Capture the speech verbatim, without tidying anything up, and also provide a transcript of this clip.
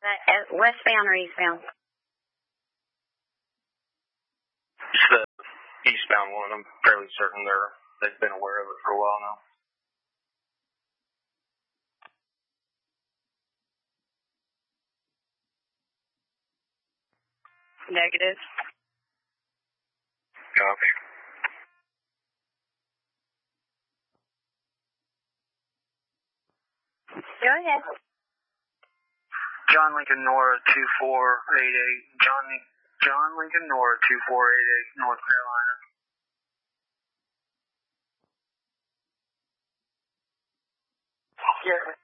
Uh, westbound or eastbound? It's the eastbound one. I'm fairly certain they're, they've been aware of it for a while now. Negative. Copy. Go ahead. John Lincoln Nora two four eight eight. John John Lincoln Nora two four eight eight, North Carolina. Yeah.